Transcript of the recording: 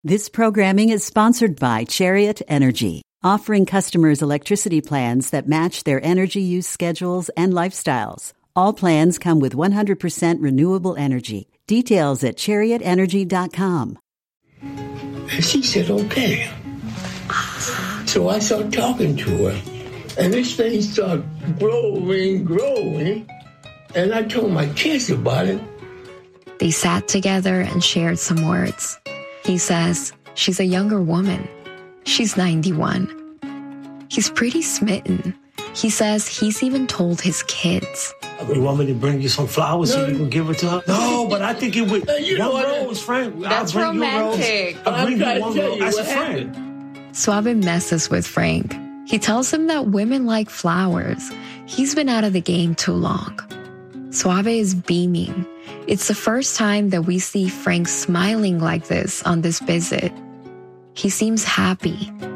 This programming is sponsored by Chariot Energy, offering customers electricity plans that match their energy use schedules and lifestyles. All plans come with 100% renewable energy. Details at chariotenergy.com. And she said, okay. So I started talking to her, and this thing started growing, and I told my kids about it. They sat together and shared some words. He says she's a younger woman. She's 91. He's pretty smitten. He says he's even told his kids. You want me to bring you some flowers so you can give it to her? No, but I think it would. One rose, friend. That's romantic. I'll bring you one rose as a friend. Suave messes with Frank. He tells him that women like flowers. He's been out of the game too long. Suave is beaming. It's the first time that we see Frank smiling like this on this visit. He seems happy.